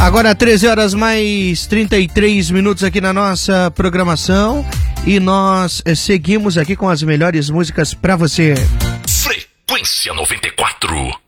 Agora 13 horas mais 33 minutos aqui na nossa programação e nós seguimos aqui com as melhores músicas pra você. Frequência 94.